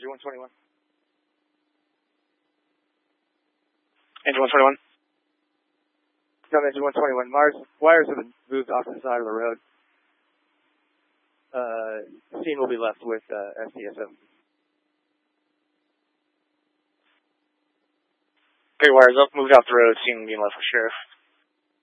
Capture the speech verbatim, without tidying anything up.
engine one twenty-one. Engine one twenty-one. Come engine one twenty-one. Mars, wires have been moved off the side of the road. Uh, scene will be left with uh, S D S M. Okay, wires up, moved off the road, scene being left with Sheriff.